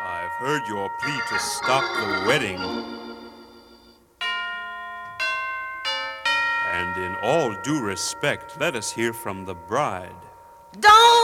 I've heard your plea to stop the wedding. And in all due respect, let us hear from the bride. Don't